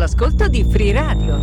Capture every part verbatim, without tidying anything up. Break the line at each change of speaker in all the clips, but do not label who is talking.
l'ascolto di Free Radio.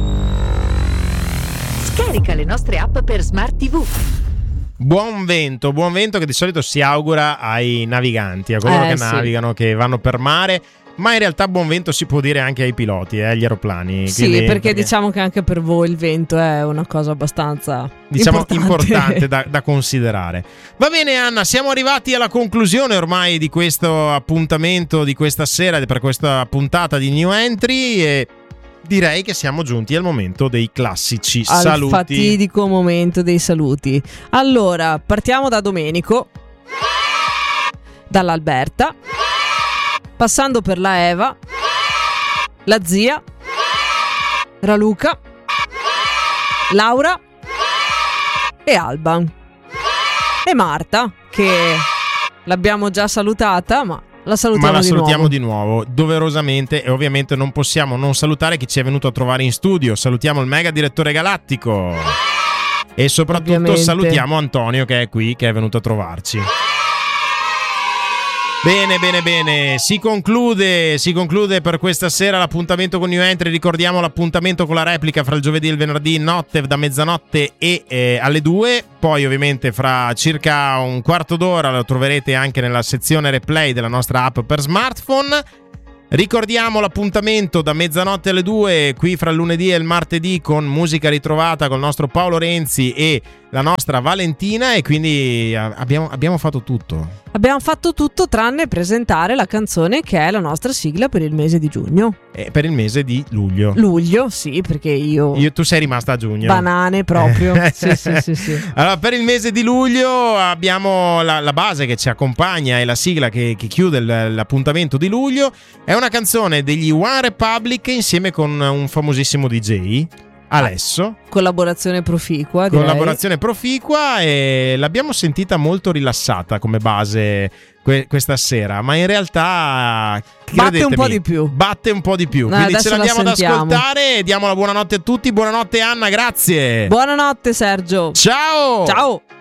Scarica le nostre app per Smart tivù.
Buon vento, buon vento che di solito si augura ai naviganti, a coloro
Eh,
che
sì.
navigano, che vanno per mare. Ma in realtà buon vento si può dire anche ai piloti, eh, agli aeroplani.
Sì,
Quindi-
perché, diciamo che anche per voi il vento è una cosa abbastanza
diciamo
importante,
importante da, da considerare. Va bene Anna, siamo arrivati alla conclusione ormai di questo appuntamento di questa sera, per questa puntata di New Entry, e direi che siamo giunti al momento dei classici
al
saluti.
fatidico momento dei saluti. Allora, partiamo da Domenico, dall'Alberta, passando per la Eva, la zia, Raluca, Laura e Alban e Marta, che l'abbiamo già salutata, ma la salutiamo,
Ma la
di,
salutiamo
nuovo.
di nuovo, doverosamente, e ovviamente non possiamo non salutare chi ci è venuto a trovare in studio. Salutiamo il mega direttore galattico e soprattutto
Ovviamente.
salutiamo Antonio che è qui, che è venuto a trovarci. Bene, bene, bene, si conclude, si conclude per questa sera l'appuntamento con New Entry. Ricordiamo l'appuntamento con la replica fra il giovedì e il venerdì notte, da mezzanotte e eh, alle due. Poi ovviamente fra circa un quarto d'ora lo troverete anche nella sezione replay della nostra app per smartphone. Ricordiamo l'appuntamento da mezzanotte alle due qui fra il lunedì e il martedì con musica ritrovata col nostro Paolo Renzi e la nostra Valentina, e quindi abbiamo, abbiamo fatto tutto.
Abbiamo fatto tutto tranne presentare la canzone che è la nostra sigla per il mese di giugno.
E per il mese di luglio.
Luglio, sì, perché io...
Io, tu sei rimasta a giugno.
Banane proprio. sì, sì, sì, sì.
Allora, per il mese di luglio abbiamo la, la base che ci accompagna e la sigla che, che chiude il, l'appuntamento di luglio. È una canzone degli One Republic insieme con un famosissimo D J, Alesso.
Collaborazione proficua, direi.
Collaborazione proficua, e l'abbiamo sentita molto rilassata come base que- questa sera, ma in realtà
Batte un po' di più.
Batte un po' di più.
No,
Quindi
adesso
ce
la
l'andiamo ad
sentiamo.
ascoltare e diamo la buonanotte a tutti. Buonanotte Anna, grazie.
Buonanotte Sergio.
Ciao.
Ciao.